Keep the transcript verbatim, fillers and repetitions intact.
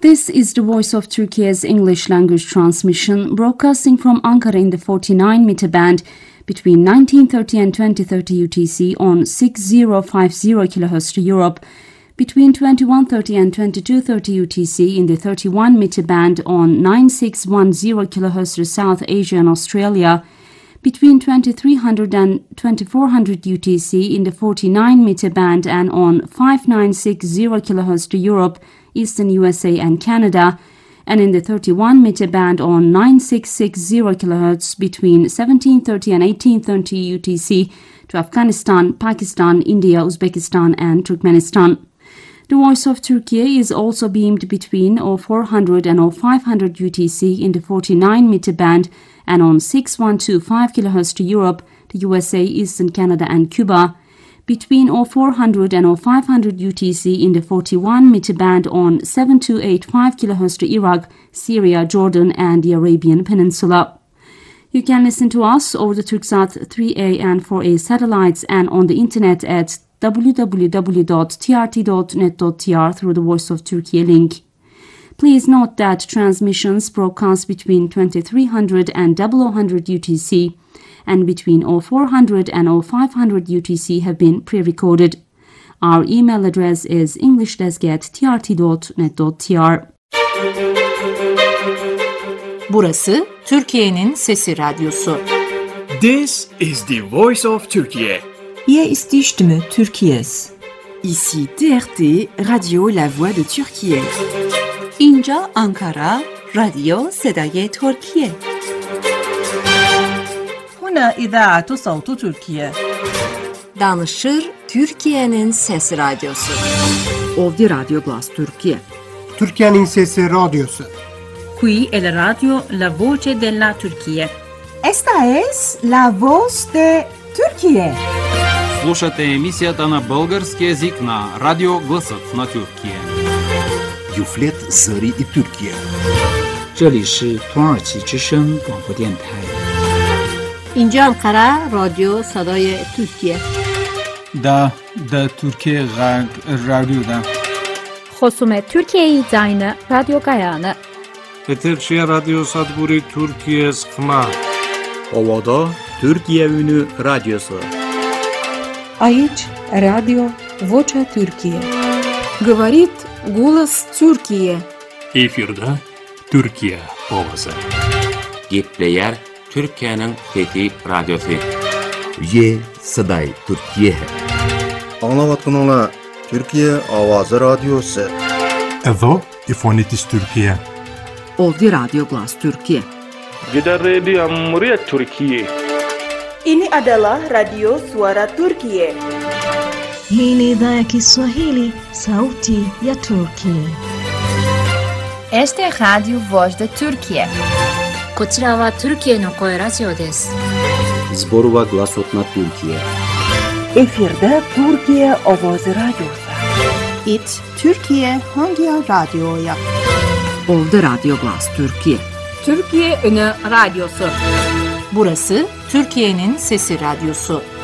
This is the Voice of Turkey's English language transmission, broadcasting from Ankara in the forty-nine meter band between nineteen thirty and twenty thirty U T C on six thousand fifty kilohertz to Europe, between twenty-one thirty and twenty-two thirty U T C in the thirty-one meter band on nine thousand six hundred ten kilohertz to South Asia and Australia, between twenty-three hundred and twenty-four hundred U T C in the forty-nine meter band and on five thousand nine hundred sixty kilohertz to Europe, Eastern U S A and Canada, and in the thirty-one meter band on nine thousand six hundred sixty kilohertz between seventeen thirty and eighteen thirty U T C to Afghanistan, Pakistan, India, Uzbekistan and Turkmenistan. The Voice of Turkey is also beamed between four hundred and five hundred U T C in the forty-nine meter band and on six thousand one hundred twenty-five kilohertz to Europe, the U S A, Eastern Canada and Cuba, between four hundred and five hundred U T C in the forty-one meter band on seven thousand two hundred eighty-five kilohertz to Iraq, Syria, Jordan and the Arabian Peninsula. You can listen to us over the Turksat three A and four A satellites and on the internet at w w w dot t r t dot net dot t r through the Voice of Turkey link. Please note that transmissions broadcast between twenty-three hundred and zero hundred U T C and between four hundred and five hundred U T C have been pre-recorded. Our email address is englishdesk at t r t dot net dot t r. Burası Türkiye'nin Sesi Radyosu. This is the Voice of Turkey. Hier ist die Stimme Türkiye's. Ici T R T, Radio La Voix de Türkiye. اینجا آنکارا، رادیو صدای ترکیه. هنا إذاعة صوت تركيا. Danışır Türkiye'nin Sesi Radyosu. Ovdje Radio Glas Türkiye. Türkiye'nin Sesi Radyosu. Qui è la radio La Voce della Turchia. Esta es La Voz de Turquía. Слушате емисията на български език на Радио Гласът на Тюркия. Юфлет Зари и Türkiye. 这里是土耳其之声广播电台。 اینجا انقره رادیو صدای ترکیه. دا دا ترکیه غرب رادیو دا. خصوم ترکیه زاین رادیو گایانه. Eterşehir Radyo Sadburi Türkiye Sıkma. Ovada Türkiye Ünü Radyosu. Aici Radio Vocea Türkiye. Говорит голос Türkiye. Efirde Türkiye Ovası. Gepleyer Türkiye'nin Fethi Radyosu. Ye Saday Türkiye. Anlavatkanlar Türkiye Avazı Radyosu. Evo İfonitis Türkiye. Ovdje Radio Glas Türkiye. Gidan Radio Muryat Türkiye. Ini adalah Radio Suara Turkiye. Hii ni idhaa ya Kiswahili, Sauti ya Turkiye. Este es Radio Voz de Turkiye. こちらはトルキエの声ラジオです。 Zborova Glasot na Türkiye. Efirde Türkiye Ovoz Radyosu. It Türkiye Hangi Radyo'ya? Ovdje Radio Glas Türkiye. Türkiye Ünü Radyosu. Burası Türkiye'nin Sesi Radyosu.